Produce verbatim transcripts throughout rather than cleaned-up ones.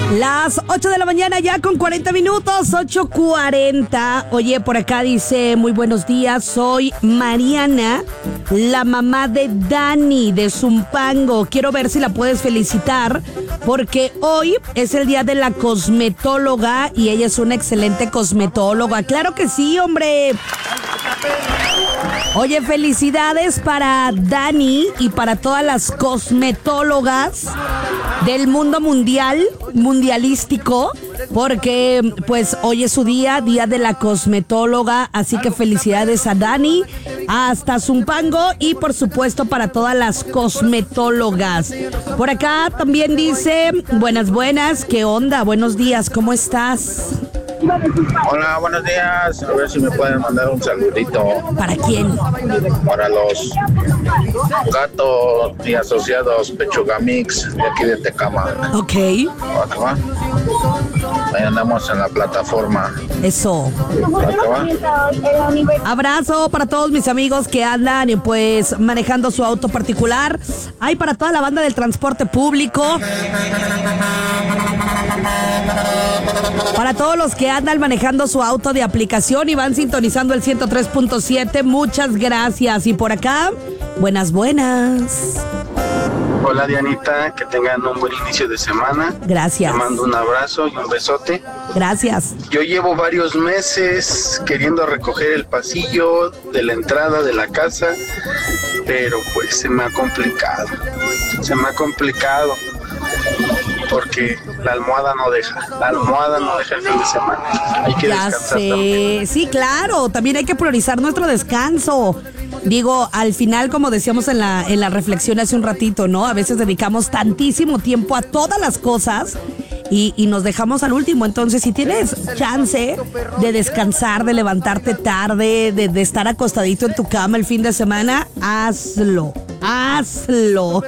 Las ocho de la mañana ya con cuarenta minutos, ocho cuarenta. Oye, por acá dice, muy buenos días, soy Mariana, la mamá de Dani de Zumpango. Quiero ver si la puedes felicitar porque hoy es el día de la cosmetóloga y ella es una excelente cosmetóloga. Claro que sí, hombre. Oye, felicidades para Dani y para todas las cosmetólogas del mundo mundial, mundialístico, porque pues hoy es su día, día de la cosmetóloga, así que felicidades a Dani, hasta Zumpango y por supuesto para todas las cosmetólogas. Por acá también dice, buenas, buenas, ¿qué onda? Buenos días, ¿cómo estás? Hola, buenos días. A ver si me pueden mandar un saludito. ¿Para quién? Para los gatos y asociados Pechuga Mix de aquí de Tecama. Ok. ¿Va? Ahí andamos en la plataforma. Eso. ¿Va? Abrazo para todos mis amigos que andan pues manejando su auto particular. Hay para toda la banda del transporte público. Para todos los que andan manejando su auto de aplicación y van sintonizando el ciento tres punto siete, muchas gracias. Y por acá, buenas, buenas. Hola Dianita, que tengan un buen inicio de semana. Gracias. Te mando un abrazo y un besote. Gracias. Yo llevo varios meses queriendo recoger el pasillo de la entrada de la casa, pero pues se me ha complicado. Se me ha complicado. Porque la almohada no deja, la almohada no deja el fin de semana. Hay que ya descansar sé. también. Sí, claro, también hay que priorizar nuestro descanso. Digo, al final, como decíamos en la, en la reflexión hace un ratito, ¿no? A veces dedicamos tantísimo tiempo a todas las cosas y, y nos dejamos al último. Entonces, si tienes chance de descansar, de levantarte tarde, de, de estar acostadito en tu cama el fin de semana, hazlo, hazlo.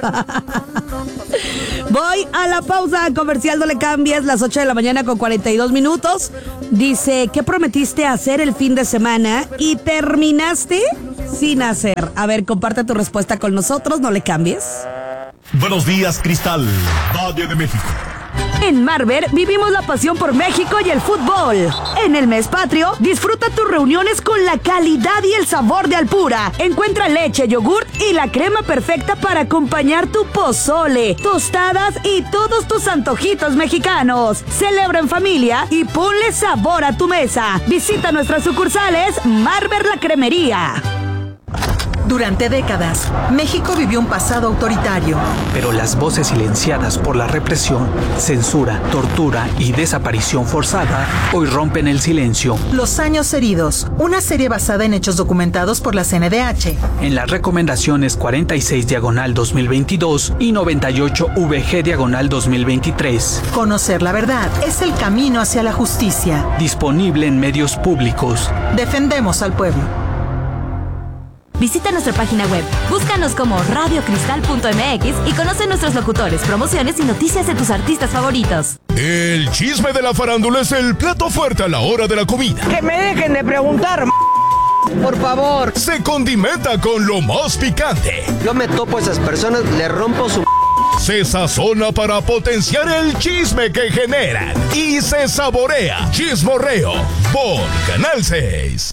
Voy a la pausa comercial, no le cambies, las ocho de la mañana con cuarenta y dos minutos. Dice, ¿qué prometiste hacer el fin de semana y terminaste sin hacer? A ver, comparte tu respuesta con nosotros, no le cambies. Buenos días, Cristal, Valle de México. En Marver vivimos la pasión por México y el fútbol. En el mes patrio, disfruta tus reuniones con la calidad y el sabor de Alpura. Encuentra leche, yogurt y la crema perfecta para acompañar tu pozole, tostadas y todos tus antojitos mexicanos. Celebra en familia y ponle sabor a tu mesa. Visita nuestras sucursales Marver La Cremería. Durante décadas, México vivió un pasado autoritario. Pero las voces silenciadas por la represión, censura, tortura y desaparición forzada hoy rompen el silencio. Los años heridos, una serie basada en hechos documentados por la C N D H. En las recomendaciones cuarenta y seis diagonal dos mil veintidós y noventa y ocho V G diagonal dos mil veintitrés. Conocer la verdad es el camino hacia la justicia. Disponible en medios públicos. Defendemos al pueblo. Visita nuestra página web, búscanos como radio cristal punto m x y conoce nuestros locutores, promociones y noticias de tus artistas favoritos. El chisme de la farándula es el plato fuerte a la hora de la comida. Que me dejen de preguntar, por favor. Se condimenta con lo más picante. Yo me topo a esas personas, le rompo su... Se sazona para potenciar el chisme que generan y se saborea. Chismorreo por Canal seis.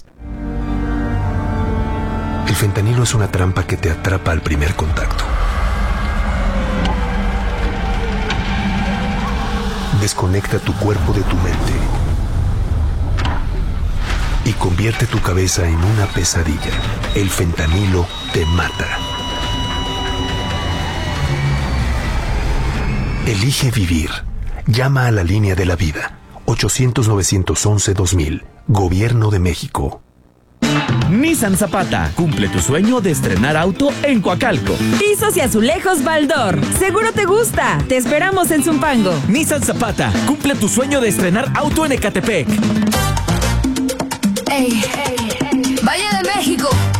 El fentanilo es una trampa que te atrapa al primer contacto. Desconecta tu cuerpo de tu mente y convierte tu cabeza en una pesadilla. El fentanilo te mata. Elige vivir. Llama a la línea de la vida. ochocientos, novecientos once, dos mil. Gobierno de México. Nissan Zapata, cumple tu sueño de estrenar auto en Coacalco. Pisos y azulejos Baldor, seguro te gusta. Te esperamos en Zumpango. Nissan Zapata, cumple tu sueño de estrenar auto en Ecatepec. Ey, ey, ey. Valle de México.